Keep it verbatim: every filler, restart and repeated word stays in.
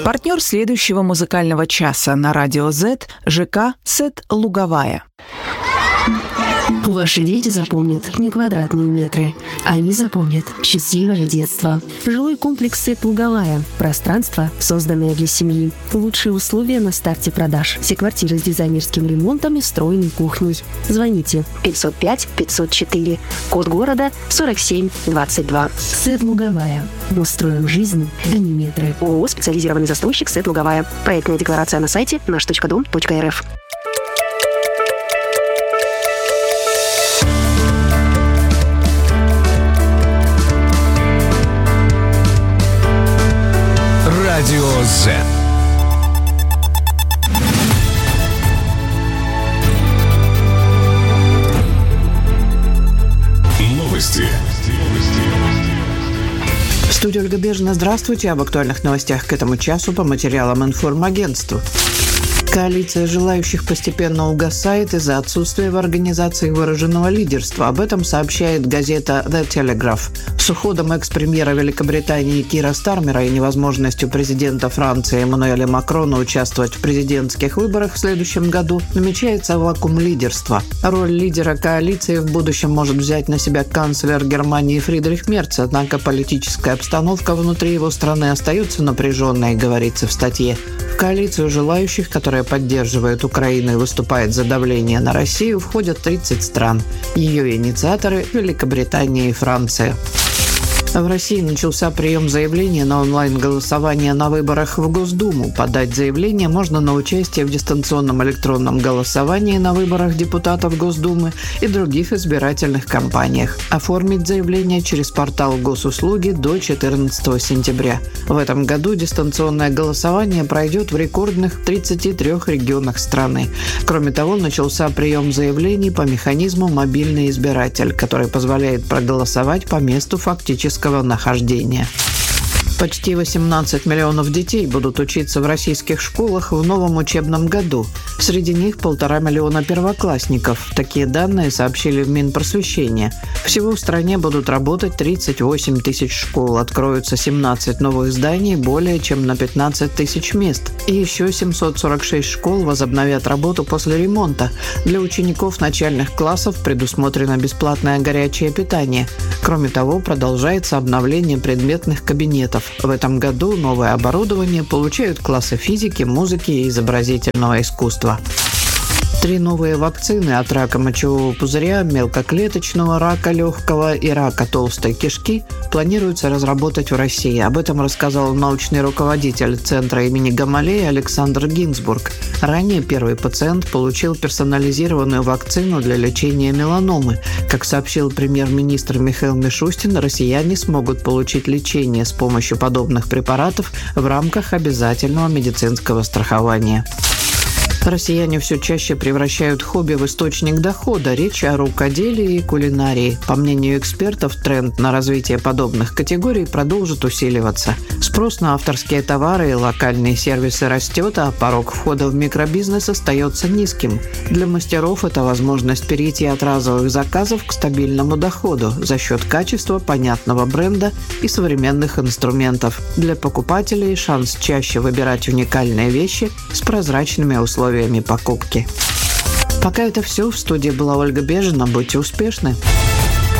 Партнер следующего музыкального часа на Радио Z – ЖК «Сет Луговая». Ваши дети запомнят не квадратные метры, они запомнят счастливое детство. Жилой комплекс «Сет Луговая». Пространство, созданное для семьи. Лучшие условия на старте продаж. Все квартиры с дизайнерским ремонтом и встроенной кухней. Звоните пятьсот пять пятьсот четыре. Код города сорок семь двадцать два. «Сет Луговая». Мы строим жизнь, а не метры. ООО «Специализированный застройщик «Сет Луговая». Проектная декларация на сайте наш точка дом точка эр эф. Радио Z. Новости. В студии Ольга Бежина. Здравствуйте. Об актуальных новостях к этому часу по материалам информагентства. Коалиция желающих постепенно угасает из-за отсутствия в организации выраженного лидерства. Об этом сообщает газета The Telegraph. С уходом экс-премьера Великобритании Кира Стармера и невозможностью президента Франции Эммануэля Макрона участвовать в президентских выборах в следующем году намечается вакуум лидерства. Роль лидера коалиции в будущем может взять на себя канцлер Германии Фридрих Мерц, однако политическая обстановка внутри его страны остается напряженной, говорится в статье. В коалицию желающих, которая поддерживает Украину и выступает за давление на Россию, входят тридцать стран. Ее инициаторы – Великобритания и Франция. В России начался прием заявлений на онлайн-голосование на выборах в Госдуму. Подать заявление можно на участие в дистанционном электронном голосовании на выборах депутатов Госдумы и других избирательных кампаниях. Оформить заявление через портал Госуслуги до четырнадцатого сентября. В этом году дистанционное голосование пройдет в рекордных тридцати трёх регионах страны. Кроме того, начался прием заявлений по механизму «Мобильный избиратель», который позволяет проголосовать по месту фактического нахождения. Почти восемнадцать миллионов детей будут учиться в российских школах в новом учебном году. Среди них полтора миллиона первоклассников. Такие данные сообщили в Минпросвещения. Всего в стране будут работать тридцать восемь тысяч школ. Откроются семнадцать новых зданий более чем на пятнадцать тысяч мест. И еще семьсот сорок шесть школ возобновят работу после ремонта. Для учеников начальных классов предусмотрено бесплатное горячее питание. Кроме того, продолжается обновление предметных кабинетов. В этом году новое оборудование получают классы физики, музыки и изобразительного искусства. Три новые вакцины от рака мочевого пузыря, мелкоклеточного рака легкого и рака толстой кишки планируется разработать в России. Об этом рассказал научный руководитель Центра имени Гамалеи Александр Гинзбург. Ранее первый пациент получил персонализированную вакцину для лечения меланомы. Как сообщил премьер-министр Михаил Мишустин, россияне смогут получить лечение с помощью подобных препаратов в рамках обязательного медицинского страхования. Россияне все чаще превращают хобби в источник дохода. Речь о рукоделии и кулинарии. По мнению экспертов, тренд на развитие подобных категорий продолжит усиливаться. Спрос на авторские товары и локальные сервисы растет, а порог входа в микробизнес остается низким. Для мастеров это возможность перейти от разовых заказов к стабильному доходу за счет качества, понятного бренда и современных инструментов. Для покупателей шанс чаще выбирать уникальные вещи с прозрачными условиями покупки. Пока это все. В студии была Ольга Бежина. Будьте успешны.